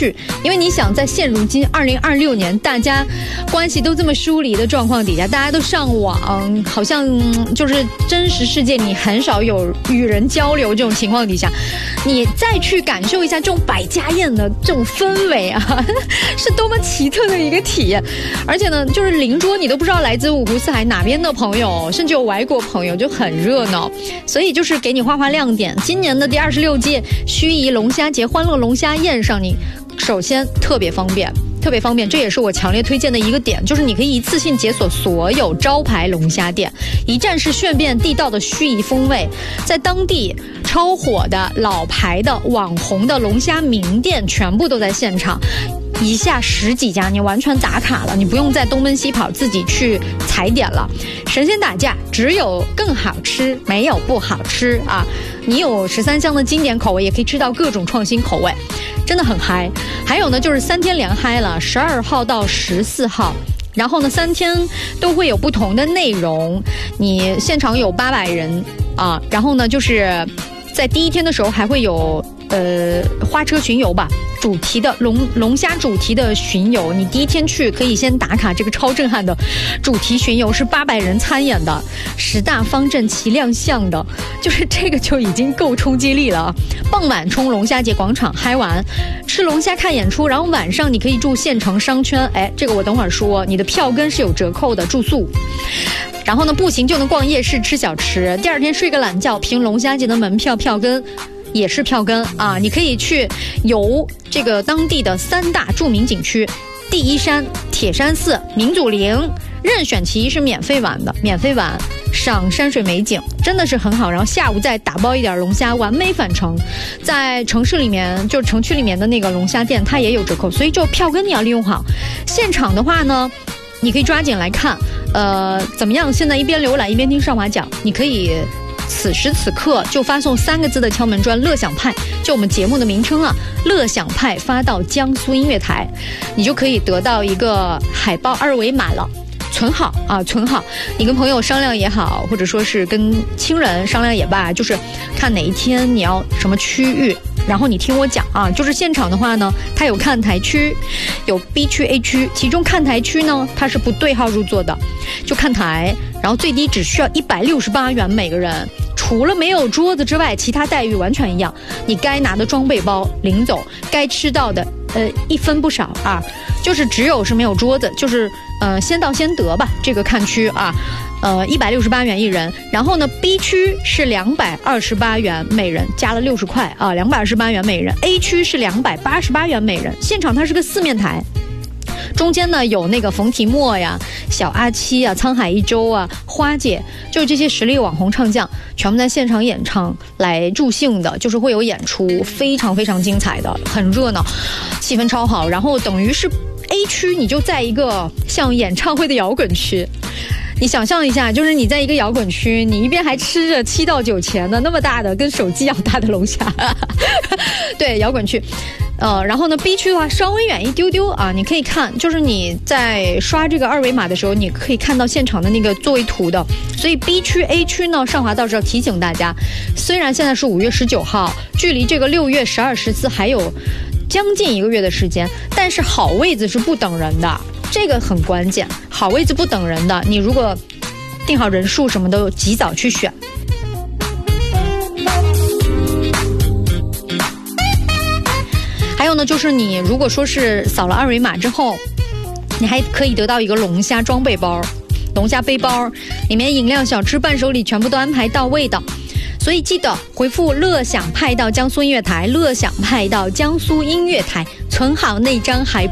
去，因为你想在现如今2026年大家关系都这么疏离的状况底下，大家都上网，好像就是真实世界你很少有与人交流这种情况底下，你再去感受一下这种百家宴的这种氛围啊，是多么奇特的一个体验。而且呢，就是邻桌你都不知道来自五湖四海哪边的朋友，甚至有外国朋友，就很热闹。所以就是给你画亮点，今年的第26届盱眙龙虾节欢乐龙虾宴上，你首先特别方便，这也是我强烈推荐的一个点，就是你可以一次性解锁所有招牌龙虾店，一站式炫遍地道的盱眙风味，在当地超火的老牌的网红的龙虾名店全部都在现场，以下10几家你完全打卡了，你不用再东奔西跑自己去踩点了。神仙打架，只有更好吃，没有不好吃啊！你有13香的经典口味，也可以吃到各种创新口味，真的很嗨。还有呢，就是3天连嗨了，12号到14号。然后呢，3天都会有不同的内容，你现场有800人啊。然后呢，就是在第1天的时候还会有花车巡游吧，主题的龙虾主题的巡游，你第1天去可以先打卡这个超震撼的主题巡游，是800人参演的，10大方阵齐亮相的，就是这个就已经够冲击力了。傍晚冲龙虾节广场嗨完，吃龙虾看演出，然后晚上你可以住县城商圈，这个我等会儿说，你的票根是有折扣的，住宿。然后呢，步行就能逛夜市吃小吃，第2天睡个懒觉，凭龙虾节的门票票根也是票根啊，你可以去游这个当地的3大著名景区，第一山、铁山寺、明祖陵，任选其一是免费玩的，免费玩赏山水美景，真的是很好。然后下午再打包一点龙虾，完美返程。在城市里面，就是城区里面的那个龙虾店，它也有折扣，所以就票根你要利用好。现场的话呢，你可以抓紧来看，怎么样？现在一边浏览一边听上华讲，你可以此时此刻就发送3个字的敲门砖乐享派，就我们节目的名称啊，乐享派发到江苏音乐台，你就可以得到一个海报2维码了。存好啊，存好，你跟朋友商量也好，或者说是跟亲人商量也罢，就是看哪一天你要什么区域，然后你听我讲啊。就是现场的话呢，它有看台区，有 B 区 A 区，其中看台区呢它是不对号入座的，就看台，然后最低只需要168元每个人，除了没有桌子之外，其他待遇完全一样，你该拿的装备包领走，该吃到的一分不少啊，就是只有是没有桌子，就是先到先得吧，这个看区啊，168元一人。然后呢 B 区是228元每人，加了60块啊，228元每人。A 区是288元每人。现场它是个4面台，中间呢有那个冯提莫呀、小阿七啊、沧海一周啊、花姐，就是这些实力网红唱将全部在现场演唱来助兴的，就是会有演出，非常非常精彩的，很热闹，气氛超好。然后等于是 A 区你就在一个像演唱会的摇滚区，你想象一下，就是你在一个摇滚区，你一边还吃着7到9钱的那么大的跟手机一样大的龙虾对，摇滚区。然后呢 B 区的话稍微远一丢丢啊，你可以看，就是你在刷这个2维码的时候，你可以看到现场的那个座位图的。所以 B 区 A 区呢，上华到这提醒大家，虽然现在是5月19号，距离这个6月12、14还有将近1个月的时间，但是好位子是不等人的，这个很关键，好位子不等人的，你如果定好人数什么的，及早去选。还有呢，就是你如果说是扫了2维码之后，你还可以得到一个龙虾装备包、龙虾背包，里面饮料、小吃、伴手礼全部都安排到位的。所以记得回复乐享派到江苏音乐台，乐享派到江苏音乐台，存好那张海